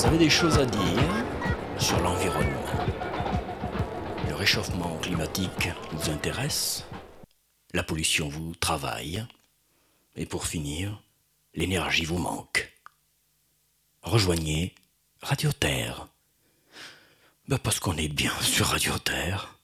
Vous avez des choses à dire sur l'environnement. Le réchauffement climatique vous intéresse, la pollution vous travaille, et pour finir, l'énergie vous manque. Rejoignez Radio Terre. Parce qu'on est bien sur Radio Terre.